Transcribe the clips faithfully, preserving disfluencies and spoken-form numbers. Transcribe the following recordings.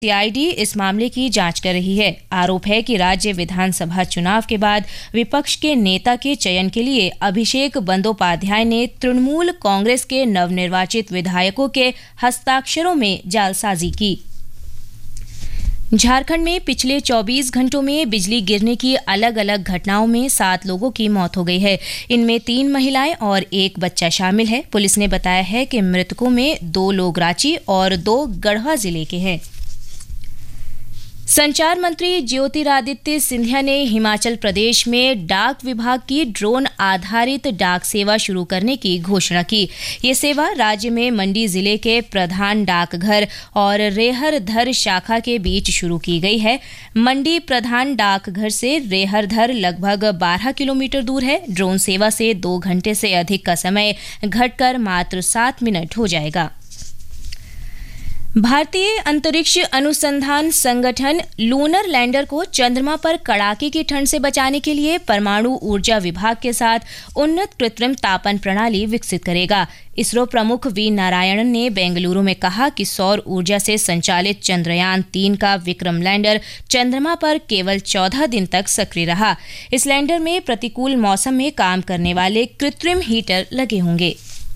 CID इस मामले की जांच कर रही है। आरोप है कि राज्य विधानसभा चुनाव के बाद विपक्ष के नेता के चयन के लिए अभिषेक बंदोपाध्याय ने तृणमूल कांग्रेस के नवनिर्वाचित विधायकों के हस्ताक्षरों में जालसाजी की। झारखंड में पिछले चौबीस घंटों में बिजली गिरने की अलग अलग घटनाओं में सात लोगों की मौत हो गई है। इनमें तीन महिलाएं और एक बच्चा शामिल है। पुलिस ने बताया है कि मृतकों में दो लोग रांची और दो गढ़वा जिले के हैं। संचार मंत्री ज्योतिरादित्य सिंधिया ने हिमाचल प्रदेश में डाक विभाग की ड्रोन आधारित डाक सेवा शुरू करने की घोषणा की। ये सेवा राज्य में मंडी जिले के प्रधान डाकघर और रेहरधर शाखा के बीच शुरू की गई है। मंडी प्रधान डाकघर से रेहरधर लगभग बारह किलोमीटर दूर है। ड्रोन सेवा से दो घंटे से अधिक का समय घटकर मात्र सात मिनट हो जाएगा। भारतीय अंतरिक्ष अनुसंधान संगठन लूनर लैंडर को चंद्रमा पर कड़ाके की ठंड से बचाने के लिए परमाणु ऊर्जा विभाग के साथ उन्नत कृत्रिम तापन प्रणाली विकसित करेगा। इसरो प्रमुख वी नारायणन ने बेंगलुरु में कहा कि सौर ऊर्जा से संचालित चंद्रयान तीन का विक्रम लैंडर चंद्रमा पर केवल चौदह दिन तक सक्रिय रहा। इस लैंडर में प्रतिकूल मौसम में काम करने वाले कृत्रिम हीटर लगे होंगे।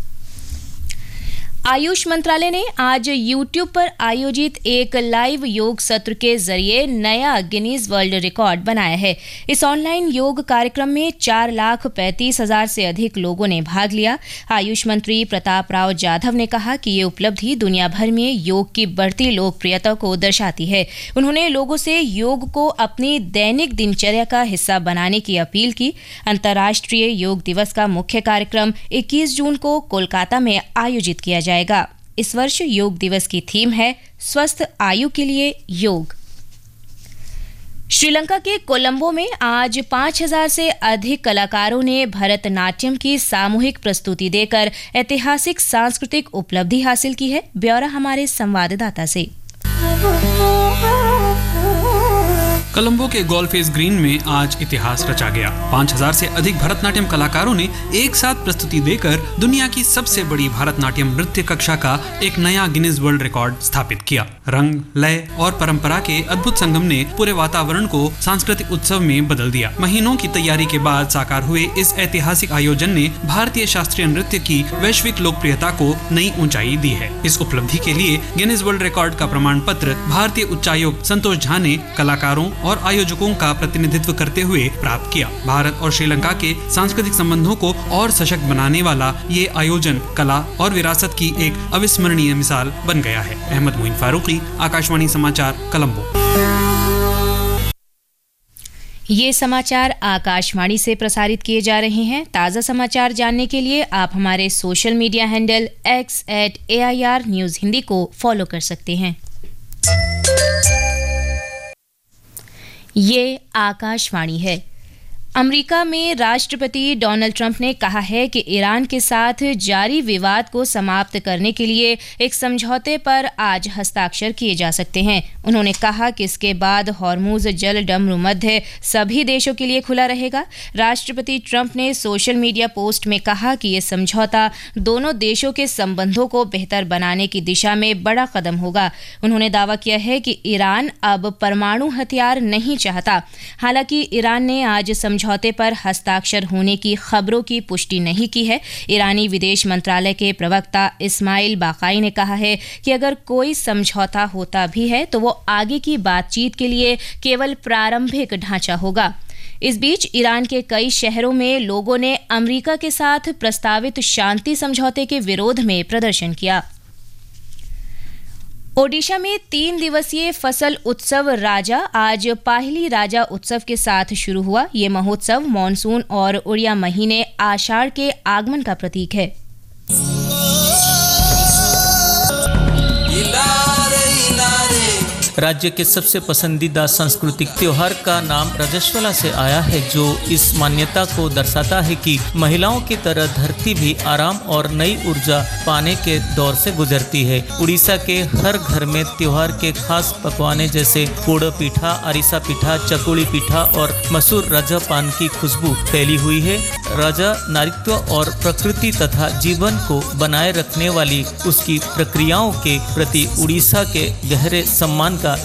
आयुष मंत्रालय ने आज यूट्यूब पर आयोजित एक लाइव योग सत्र के जरिए नया गिनीज वर्ल्ड रिकॉर्ड बनाया है। इस ऑनलाइन योग कार्यक्रम में चार लाख पैंतीस हजार से अधिक लोगों ने भाग लिया। आयुष मंत्री प्रताप राव जाधव ने कहा कि ये उपलब्धि दुनिया भर में योग की बढ़ती लोकप्रियता को दर्शाती है। उन्होंने लोगों से योग को अपनी दैनिक दिनचर्या का हिस्सा बनाने की अपील की। अंतर्राष्ट्रीय योग दिवस का मुख्य कार्यक्रम इक्कीस जून को कोलकाता में आयोजित किया जाएगा। इस वर्ष योग दिवस की थीम है स्वस्थ आयु के लिए योग। श्रीलंका के कोलंबो में आज पाँच हजार से अधिक कलाकारों ने भरतनाट्यम की सामूहिक प्रस्तुति देकर ऐतिहासिक सांस्कृतिक उपलब्धि हासिल की है। ब्यौरा हमारे संवाददाता से। कोलंबो के गोल्फेस ग्रीन में आज इतिहास रचा गया। पाँच हजार से अधिक भरतनाट्यम कलाकारों ने एक साथ प्रस्तुति देकर दुनिया की सबसे बड़ी भरतनाट्यम नृत्य कक्षा का एक नया गिनीज वर्ल्ड रिकॉर्ड स्थापित किया। रंग, लय और परंपरा के अद्भुत संगम ने पूरे वातावरण को सांस्कृतिक उत्सव में बदल दिया। महीनों की तैयारी के बाद साकार हुए इस ऐतिहासिक आयोजन ने भारतीय शास्त्रीय नृत्य की वैश्विक लोकप्रियता को नई ऊंचाई दी है। इस उपलब्धि के लिए गिनीज वर्ल्ड रिकॉर्ड का प्रमाण पत्र भारतीय उच्चायुक्त संतोष झा ने कलाकारों और आयोजकों का प्रतिनिधित्व करते हुए प्राप्त किया। भारत और श्रीलंका के सांस्कृतिक संबंधों को और सशक्त बनाने वाला ये आयोजन कला और विरासत की एक अविस्मरणीय मिसाल बन गया है। अहमद मोइन फारूकी, आकाशवाणी समाचार, कोलंबो। ये समाचार आकाशवाणी से प्रसारित किए जा रहे हैं। ताज़ा समाचार जानने के लिए आप हमारे social media handle x eight A I R news Hindi को फॉलो कर सकते हैं। ये आकाशवाणी है। अमेरिका में राष्ट्रपति डोनाल्ड ट्रंप ने कहा है कि ईरान के साथ जारी विवाद को समाप्त करने के लिए एक समझौते पर आज हस्ताक्षर किए जा सकते हैं। उन्होंने कहा कि इसके बाद हॉर्मुज जल डमरू मध्य सभी देशों के लिए खुला रहेगा। राष्ट्रपति ट्रंप ने सोशल मीडिया पोस्ट में कहा कि यह समझौता दोनों देशों के संबंधों को बेहतर बनाने की दिशा में बड़ा कदम होगा। उन्होंने दावा किया है कि ईरान अब परमाणु हथियार नहीं चाहता। हालांकि ईरान ने आज समझौते समझौते पर हस्ताक्षर होने की खबरों की पुष्टि नहीं की है। ईरानी विदेश मंत्रालय के प्रवक्ता इस्माइल बाकाई ने कहा है कि अगर कोई समझौता होता भी है तो वो आगे की बातचीत के लिए केवल प्रारंभिक ढांचा होगा। इस बीच ईरान के कई शहरों में लोगों ने अमेरिका के साथ प्रस्तावित शांति समझौते के विरोध में प्रदर्शन किया। ओडिशा में तीन दिवसीय फसल उत्सव राजा आज पाहिली राजा उत्सव के साथ शुरू हुआ। ये महोत्सव मानसून और उड़िया महीने आषाढ़ के आगमन का प्रतीक है। राज्य के सबसे पसंदीदा सांस्कृतिक त्योहार का नाम रजस्वला से आया है, जो इस मान्यता को दर्शाता है कि महिलाओं की तरह धरती भी आराम और नई ऊर्जा पाने के दौर से गुजरती है। उड़ीसा के हर घर में त्योहार के खास पकवाने जैसे पोड़ पीठा, अरिसा पीठा, चकुली पीठा और मसूर रज पान की खुशबू फैली हुई है। राजा नारित्व और प्रकृति तथा जीवन को बनाए रखने वाली उसकी प्रक्रियाओं के प्रति उड़ीसा के गहरे सम्मान का